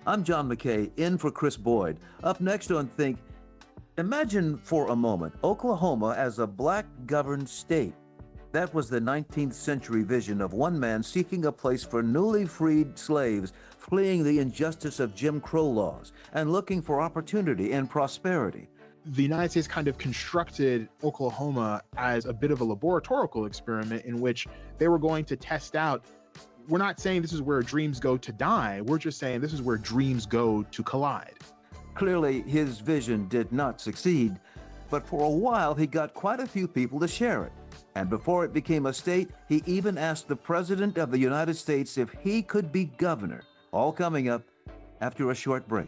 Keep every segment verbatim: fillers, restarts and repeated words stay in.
I'm John McKay, in for Chris Boyd. Up next on Think, imagine for a moment Oklahoma as a black-governed state. That was the nineteenth century vision of one man seeking a place for newly freed slaves fleeing the injustice of Jim Crow laws and looking for opportunity and prosperity. The United States kind of constructed Oklahoma as a bit of a laboratorial experiment in which they were going to test out. We're not saying this is where dreams go to die. We're just saying this is where dreams go to collide. Clearly, his vision did not succeed, but for a while he got quite a few people to share it. And before it became a state, he even asked the President of the United States if he could be governor. All coming up after a short break.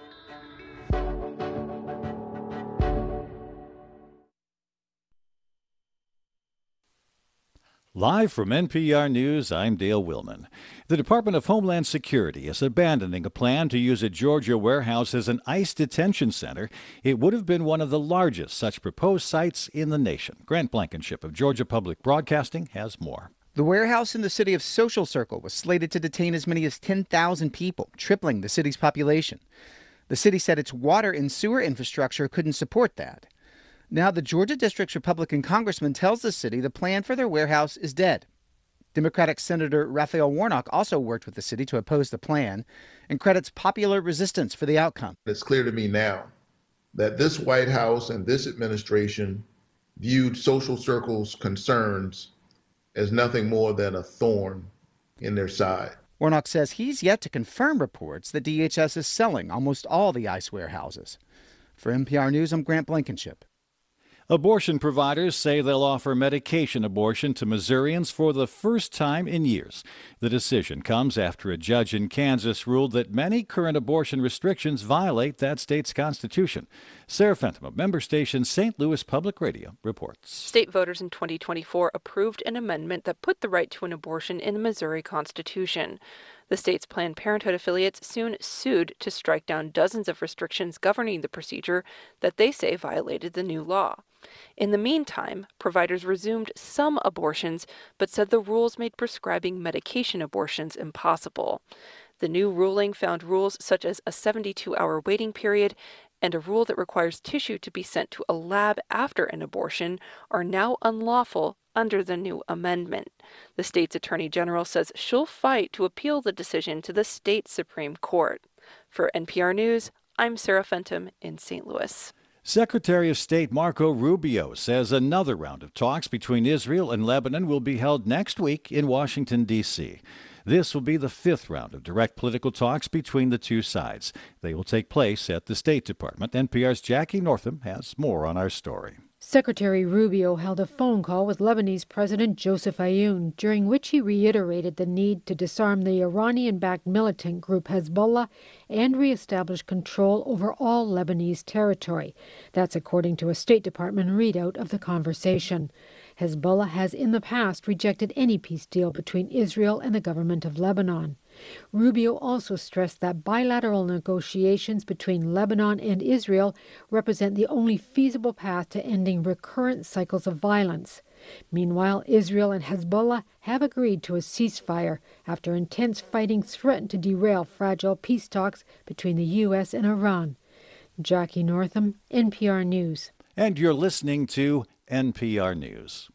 Live from N P R News, I'm Dale Willman. The Department of Homeland Security is abandoning a plan to use a Georgia warehouse as an ICE detention center. It would have been one of the largest such proposed sites in the nation. Grant Blankenship of Georgia Public Broadcasting has more. The warehouse in the city of Social Circle was slated to detain as many as ten thousand people, tripling the city's population. The city said its water and sewer infrastructure couldn't support that. Now, the Georgia District's Republican congressman tells the city the plan for their warehouse is dead. Democratic Senator Raphael Warnock also worked with the city to oppose the plan and credits popular resistance for the outcome. It's clear to me now that this White House and this administration viewed Social Circle's concerns as nothing more than a thorn in their side. Warnock says he's yet to confirm reports that D H S is selling almost all the ICE warehouses. For N P R News, I'm Grant Blankenship. Abortion providers say they'll offer medication abortion to Missourians for the first time in years. The decision comes after a judge in Kansas ruled that many current abortion restrictions violate that state's constitution. Sarah Fenton of member station Saint Louis Public Radio reports. State voters in twenty twenty-four approved an amendment that put the right to an abortion in the Missouri Constitution. The state's Planned Parenthood affiliates soon sued to strike down dozens of restrictions governing the procedure that they say violated the new law. In the meantime, providers resumed some abortions, but said the rules made prescribing medication abortions impossible. The new ruling found rules such as a seventy-two hour waiting period and a rule that requires tissue to be sent to a lab after an abortion are now unlawful under the new amendment. The state's attorney general says she'll fight to appeal the decision to the state Supreme Court. For N P R News, I'm Sarah Fenton in Saint Louis. Secretary of State Marco Rubio says another round of talks between Israel and Lebanon will be held next week in Washington, D C This will be the fifth round of direct political talks between the two sides. They will take place at the State Department. N P R's Jackie Northam has more on our story. Secretary Rubio held a phone call with Lebanese President Joseph Aoun, during which he reiterated the need to disarm the Iranian-backed militant group Hezbollah and reestablish control over all Lebanese territory. That's according to a State Department readout of the conversation. Hezbollah has in the past rejected any peace deal between Israel and the government of Lebanon. Rubio also stressed that bilateral negotiations between Lebanon and Israel represent the only feasible path to ending recurrent cycles of violence. Meanwhile, Israel and Hezbollah have agreed to a ceasefire after intense fighting threatened to derail fragile peace talks between the U S and Iran. Jackie Northam, N P R News. And you're listening to N P R News.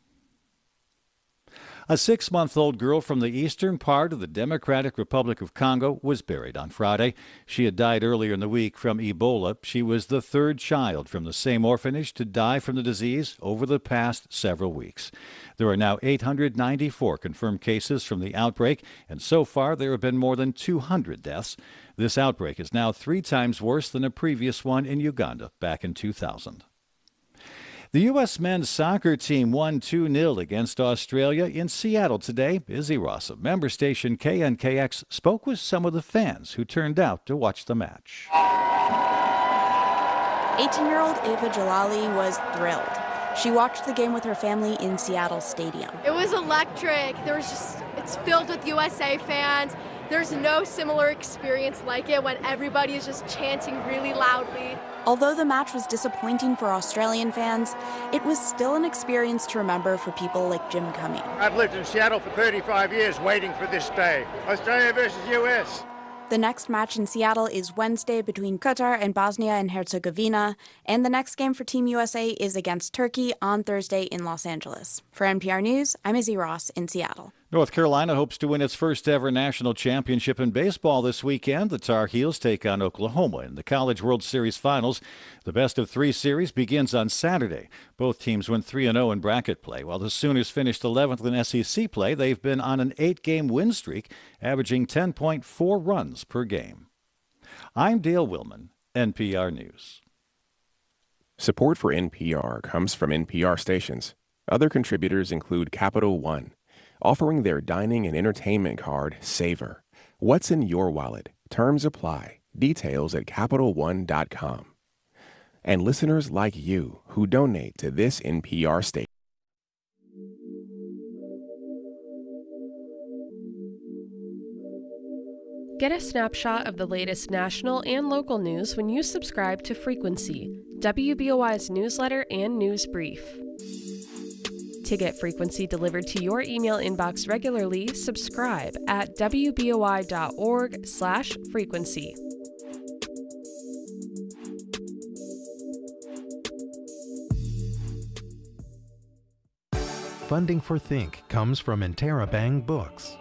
A six-month-old girl from the eastern part of the Democratic Republic of Congo was buried on Friday. She had died earlier in the week from Ebola. She was the third child from the same orphanage to die from the disease over the past several weeks. There are now eight hundred ninety-four confirmed cases from the outbreak, and so far there have been more than two hundred deaths. This outbreak is now three times worse than a previous one in Uganda back in two thousand. The U S men's soccer team won two nil against Australia in Seattle today. Izzy Ross of member station K N K X spoke with some of the fans who turned out to watch the match. eighteen-year-old Ava Jalali was thrilled. She watched the game with her family in Seattle Stadium. It was electric. There was just, it's filled with U S A fans. There's no similar experience like it when everybody is just chanting really loudly. Although the match was disappointing for Australian fans, it was still an experience to remember for people like Jim Cumming. I've lived in Seattle for thirty-five years waiting for this day. Australia versus U S. The next match in Seattle is Wednesday between Qatar and Bosnia and Herzegovina, and the next game for Team U S A is against Turkey on Thursday in Los Angeles. For N P R News, I'm Izzy Ross in Seattle. North Carolina hopes to win its first ever national championship in baseball this weekend. The Tar Heels take on Oklahoma in the College World Series Finals. The best of three series begins on Saturday. Both teams went three and oh in bracket play. While the Sooners finished eleventh in S E C play, they've been on an eight-game win streak, averaging ten point four runs per game. I'm Dale Willman, N P R News. Support for N P R comes from N P R stations. Other contributors include Capital One, offering their dining and entertainment card, Savor. What's in your wallet? Terms apply. Details at Capital One dot com. And listeners like you who donate to this N P R station. Get a snapshot of the latest national and local news when you subscribe to Frequency, W B O I's newsletter and news brief. To get Frequency delivered to your email inbox regularly, subscribe at W B O I dot org slash frequency. Funding for Think comes from Interabang Books.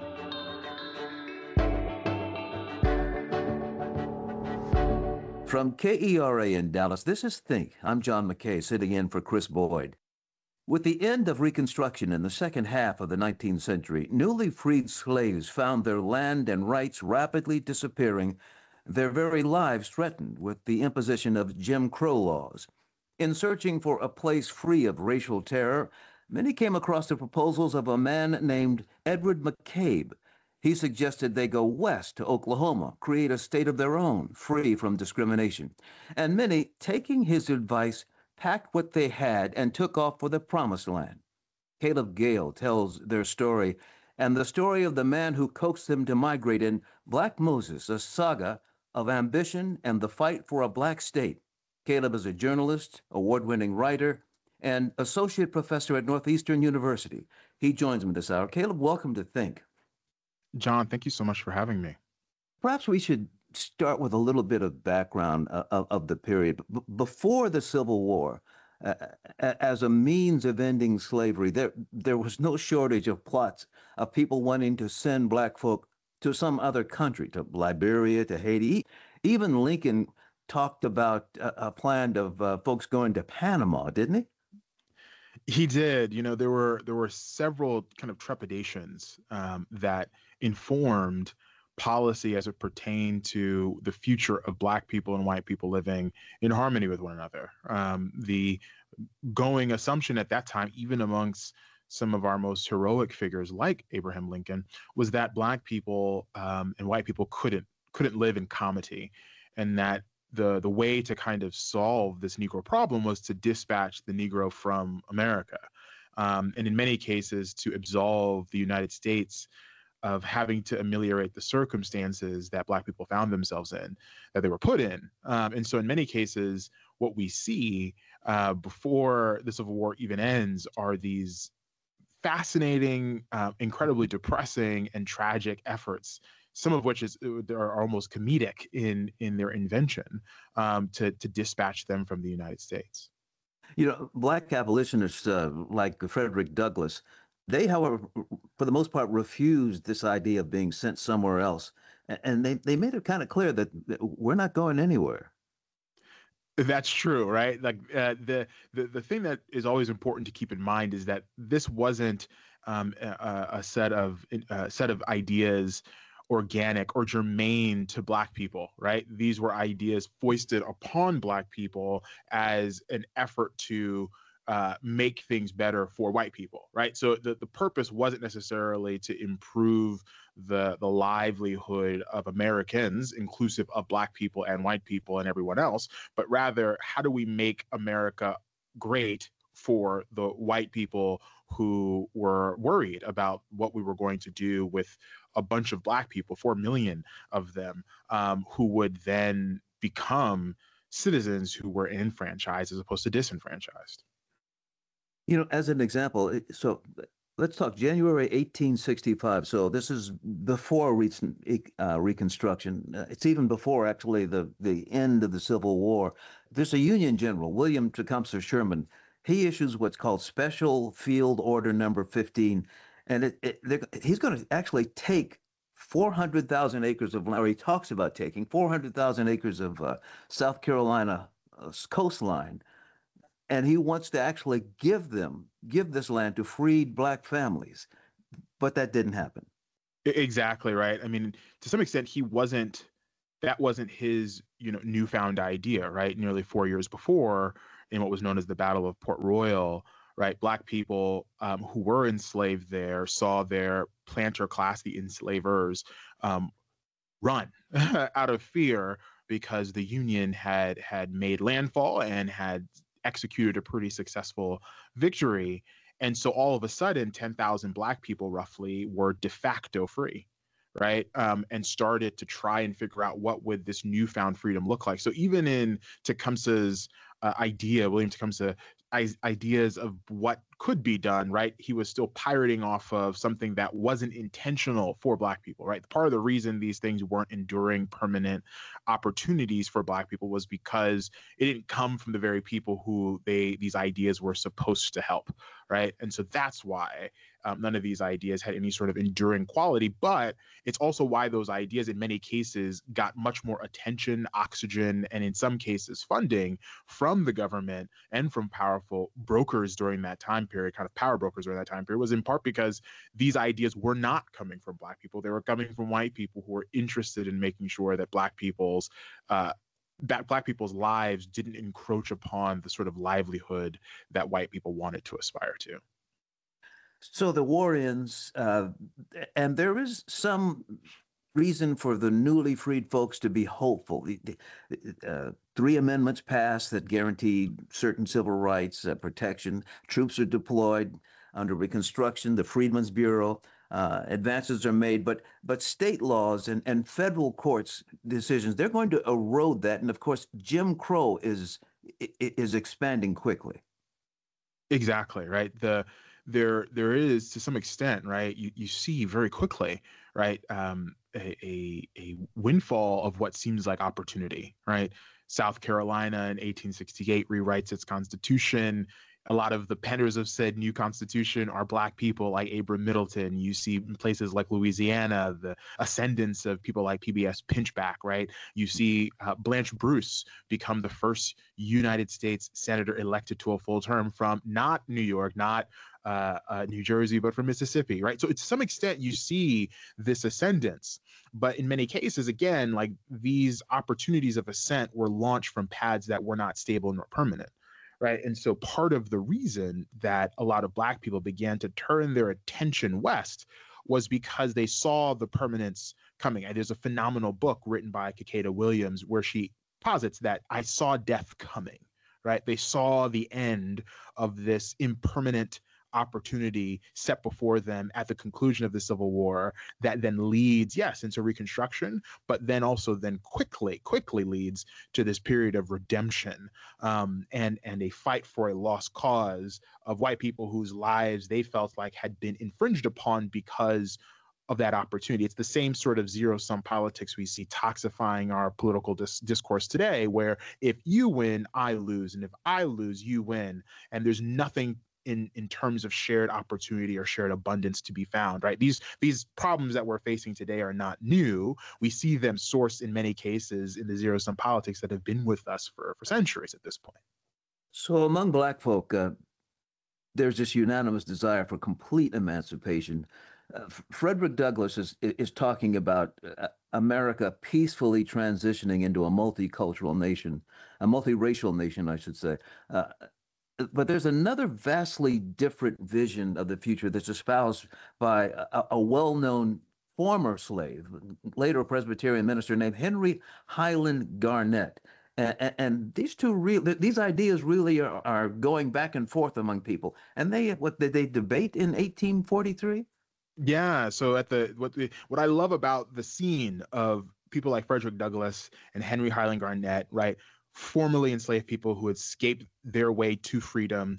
From K E R A in Dallas, this is Think. I'm John McKay, sitting in for Chris Boyd. With the end of Reconstruction in the second half of the nineteenth century, newly freed slaves found their land and rights rapidly disappearing, their very lives threatened with the imposition of Jim Crow laws. In searching for a place free of racial terror, many came across the proposals of a man named Edward McCabe. He suggested they go west to Oklahoma, create a state of their own, free from discrimination. And many, taking his advice, packed what they had and took off for the promised land. Caleb Gale tells their story and the story of the man who coaxed them to migrate in Black Moses, a saga of ambition and the fight for a black state. Caleb is a journalist, award-winning writer, and associate professor at Northeastern University. He joins me this hour. Caleb, welcome to Think. John, thank you so much for having me. Perhaps we should start with a little bit of background uh, of, of the period. B- before the Civil War, uh, as a means of ending slavery, there, there was no shortage of plots of people wanting to send black folk to some other country, to Liberia, to Haiti. Even Lincoln talked about a, a plan of uh, folks going to Panama, didn't he? He did. You know, there were there were several kind of trepidations um, that informed policy as it pertained to the future of black people and white people living in harmony with one another. Um, the going assumption at that time, even amongst some of our most heroic figures like Abraham Lincoln, was that black people um, and white people couldn't couldn't live in comity, and that the the way to kind of solve this Negro problem was to dispatch the Negro from America, um, and in many cases to absolve the United States of having to ameliorate the circumstances that black people found themselves in, that they were put in. Um, and so in many cases, what we see uh, before the Civil War even ends are these fascinating, uh, incredibly depressing and tragic efforts, some of which is are almost comedic in in their invention, um, to to dispatch them from the United States. You know, black abolitionists uh, like Frederick Douglass, they, however, for the most part, refused this idea of being sent somewhere else, and they they made it kind of clear that we're not going anywhere. That's true, right? Like uh, the the the thing that is always important to keep in mind is that this wasn't um, a, a set of a set of ideas organic or germane to black people, right? These were ideas foisted upon black people as an effort to uh, make things better for white people, right? So the, the purpose wasn't necessarily to improve the the livelihood of Americans, inclusive of black people and white people and everyone else, but rather, how do we make America great for the white people who were worried about what we were going to do with a bunch of black people, four million of them, um, who would then become citizens who were enfranchised as opposed to disenfranchised. You know, as an example, so Let's talk January eighteen sixty-five. So this is before recent uh, Reconstruction. Uh, it's even before actually the, the end of the Civil War. There's a Union general, William Tecumseh Sherman. He issues what's called Special Field Order Number fifteen, and it, it, he's going to actually take four hundred thousand acres of land, or he talks about taking four hundred thousand acres of uh, South Carolina uh, coastline. And he wants to actually give them, give this land to freed black families. But that didn't happen. Exactly, right. I mean, to some extent, he wasn't, that wasn't his, you know, newfound idea, right? Nearly four years before, in what was known as the Battle of Port Royal, right? Black people um, who were enslaved there saw their planter class, the enslavers, um, run out of fear because the Union had had made landfall and had executed a pretty successful victory. And so all of a sudden, ten thousand black people roughly were de facto free, right? Um, and started to try and figure out what would this newfound freedom look like. So even in Tecumseh's uh, idea, William Tecumseh, I- ideas of what could be done, right? He was still pirating off of something that wasn't intentional for black people, right? Part of the reason these things weren't enduring permanent opportunities for black people was because it didn't come from the very people who they these ideas were supposed to help, right? And so that's why um, none of these ideas had any sort of enduring quality, but it's also why those ideas in many cases got much more attention, oxygen, and in some cases funding from the government and from powerful brokers during that time period, kind of power brokers during that time period, was in part because these ideas were not coming from black people. They were coming from white people who were interested in making sure that black people's uh, that black people's lives didn't encroach upon the sort of livelihood that white people wanted to aspire to. So the war ends, uh, and there is some reason for the newly freed folks to be hopeful. The, the, uh, three amendments passed that guarantee certain civil rights uh, protection. Troops are deployed under Reconstruction, the Freedmen's Bureau. Uh, advances are made, but but state laws and, and federal courts decisions, they're going to erode that. And of course, Jim Crow is is expanding quickly. Exactly, right. The there there is, to some extent, right, you, you see very quickly, right, um, a, a, a windfall of what seems like opportunity, right? South Carolina in eighteen sixty-eight rewrites its constitution. A lot of the penners of said new constitution are black people like Abram Middleton. You see in places like Louisiana, the ascendance of people like P B S Pinchback, right? You see uh, Blanche Bruce become the first United States senator elected to a full term from not New York, not uh, uh, New Jersey, but from Mississippi, right? So to some extent, you see this ascendance. But in many cases, again, like these opportunities of ascent were launched from paths that were not stable nor permanent. Right. And so part of the reason that a lot of black people began to turn their attention west was because they saw the permanence coming. And there's a phenomenal book written by Kekeda Williams where she posits that I saw death coming. Right. They saw the end of this impermanent opportunity set before them at the conclusion of the Civil War that then leads, yes, into Reconstruction, but then also then quickly, quickly leads to this period of redemption um, and, and a fight for a lost cause of white people whose lives they felt like had been infringed upon because of that opportunity. It's the same sort of zero-sum politics we see toxifying our political dis- discourse today, where if you win, I lose, and if I lose, you win, and there's nothing in in terms of shared opportunity or shared abundance to be found, right? These these problems that we're facing today are not new. We see them sourced in many cases in the zero-sum politics that have been with us for, for centuries at this point. So among black folk, uh, there's this unanimous desire for complete emancipation. Uh, Frederick Douglass is is talking about uh, America peacefully transitioning into a multicultural nation, a multiracial nation, I should say. Uh, But there's another vastly different vision of the future that's espoused by a, a well-known former slave, later Presbyterian minister named Henry Highland Garnet. And, and these two real, these ideas really are, are going back and forth among people. And they, what did they debate in eighteen forty-three? Yeah. So at the what the, what I love about the scene of people like Frederick Douglass and Henry Highland Garnet, right? Formerly enslaved people who escaped their way to freedom,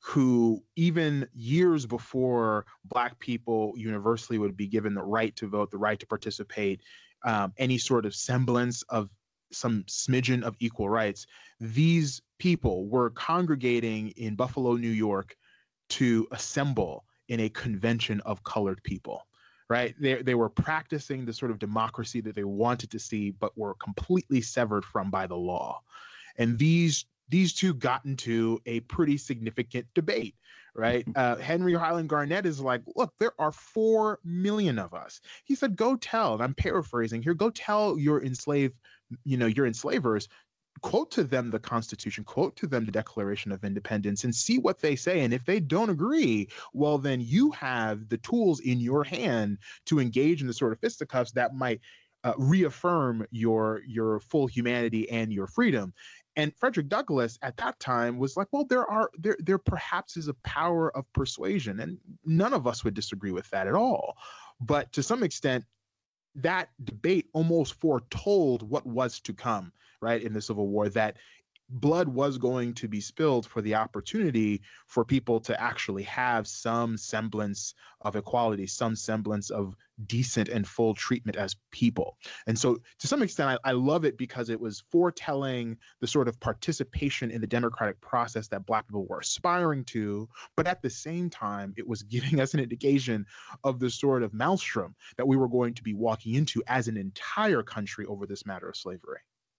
who even years before Black people universally would be given the right to vote, the right to participate, um, any sort of semblance of some smidgen of equal rights, these people were congregating in Buffalo, New York, to assemble in a convention of colored people, right? They, they were practicing the sort of democracy that they wanted to see, but were completely severed from by the law. And these these two got into a pretty significant debate, right? Uh, Henry Highland Garnet is like, look, there are four million of us. He said, go tell, and I'm paraphrasing here, go tell your enslaved, you know, your enslavers, quote to them the Constitution, quote to them the Declaration of Independence, and see what they say. And if they don't agree, well, then you have the tools in your hand to engage in the sort of fisticuffs that might uh, reaffirm your your full humanity and your freedom. And Frederick Douglass at that time was like, well, there are there there perhaps is a power of persuasion, and none of us would disagree with that at all. But to some extent, that debate almost foretold what was to come, right, in the Civil War, that blood was going to be spilled for the opportunity for people to actually have some semblance of equality, some semblance of decent and full treatment as people. And so to some extent, I, I love it because it was foretelling the sort of participation in the democratic process that Black people were aspiring to, but at the same time, it was giving us an indication of the sort of maelstrom that we were going to be walking into as an entire country over this matter of slavery.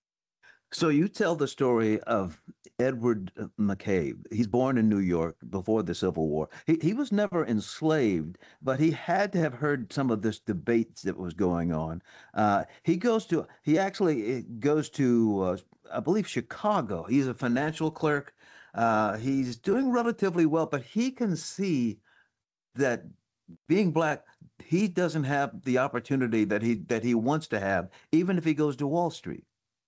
So you tell the story of Edward McCabe. He's born in New York before the Civil War. He he was never enslaved, but he had to have heard some of this debate that was going on. Uh, he goes to he actually goes to uh, I believe Chicago. He's a financial clerk. Uh, he's doing relatively well, but he can see that being Black, he doesn't have the opportunity that he that he wants to have, even if he goes to Wall Street.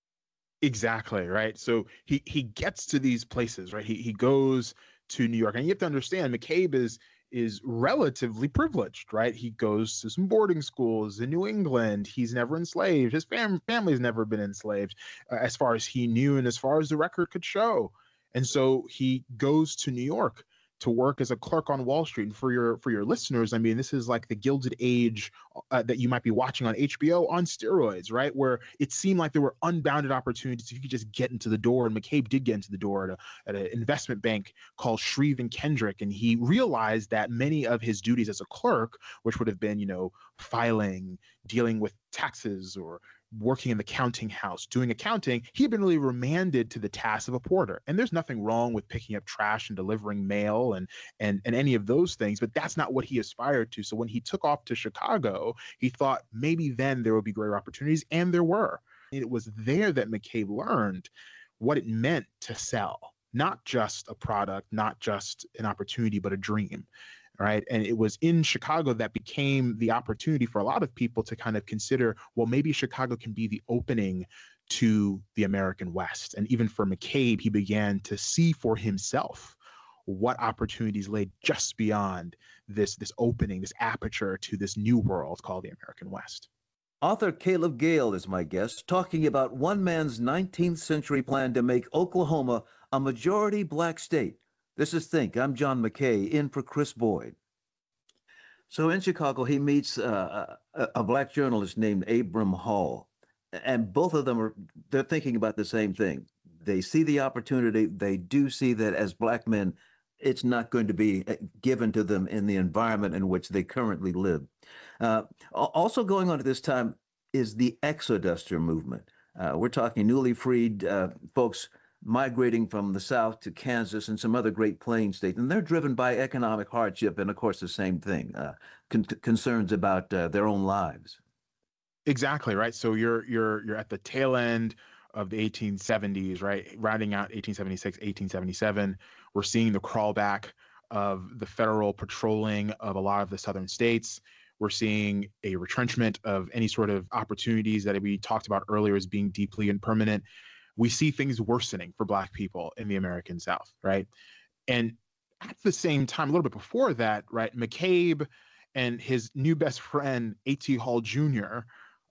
Exactly, right? So he he gets to these places, right? He he goes to New York, and you have to understand McCabe is is relatively privileged, right? He goes to some boarding schools in New England. He's never enslaved. His fam- family's never been enslaved, uh, as far as he knew and as far as the record could show. And so he goes to New York to work as a clerk on Wall Street. And for your for your listeners, I mean, this is like the Gilded Age uh, that you might be watching on H B O on steroids, right? Where it seemed like there were unbounded opportunities if you could just get into the door. And McCabe did get into the door at a at an investment bank called Shreve and Kendrick, and he realized that many of his duties as a clerk, which would have been, you know, filing, dealing with taxes, or working in the counting house, doing accounting, he had been really remanded to the task of a porter. And there's nothing wrong with picking up trash and delivering mail and and and any of those things, but that's not what he aspired to. So when he took off to Chicago, he thought maybe then there would be greater opportunities, and there were. And it was there that McCabe learned what it meant to sell, not just a product, not just an opportunity, but a dream. Right. And it was in Chicago that became the opportunity for a lot of people to kind of consider, well, maybe Chicago can be the opening to the American West. And even for McCabe, he began to see for himself what opportunities lay just beyond this, this opening, this aperture to this new world called the American West. Author Caleb Gale is my guest, talking about one man's nineteenth century plan to make Oklahoma a majority Black state. This is Think. I'm John McKay, in for Chris Boyd. So in Chicago, he meets uh, a, a Black journalist named Abram Hall, and both of them are, they're thinking about the same thing. They see the opportunity. They do see that as Black men, it's not going to be given to them in the environment in which they currently live. Uh, also going on at this time is the Exoduster movement. Uh, we're talking newly freed uh, folks migrating from the South to Kansas and some other Great Plains states. And they're driven by economic hardship and, of course, the same thing, uh, con- concerns about uh, their own lives. Exactly, right? So you're you're you're at the tail end of the eighteen seventies, right? Rounding out eighteen seventy-six, eighteen seventy-seven. We're seeing the crawlback of the federal patrolling of a lot of the southern states. We're seeing a retrenchment of any sort of opportunities that we talked about earlier as being deeply impermanent. We see things worsening for Black people in the American South, right? And at the same time, a little bit before that, right, McCabe and his new best friend, A T Hall Junior,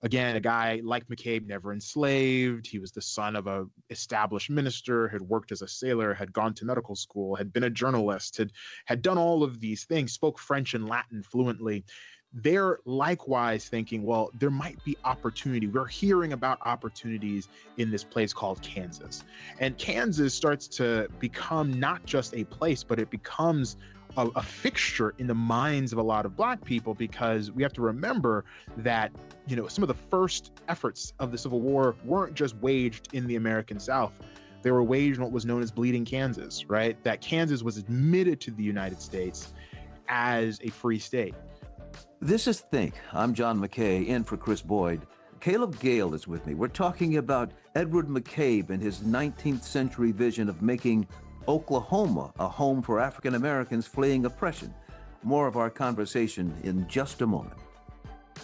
Again, a guy like McCabe, never enslaved. He was the son of a established minister, had worked as a sailor, had gone to medical school, had been a journalist, had had done all of these things, spoke French and Latin fluently. They're likewise thinking, well, there might be opportunity. We're hearing about opportunities in this place called Kansas. And Kansas starts to become not just a place, but it becomes a, a fixture in the minds of a lot of Black people, because we have to remember that, you know, some of the first efforts of the Civil War weren't just waged in the American South. They were waged in what was known as Bleeding Kansas, right? That Kansas was admitted to the United States as a free state. This is Think. I'm John McKay, in for Chris Boyd. Caleb Gale is with me. We're talking about Edward McCabe and his nineteenth century vision of making Oklahoma a home for African Americans fleeing oppression. More of our conversation in just a moment.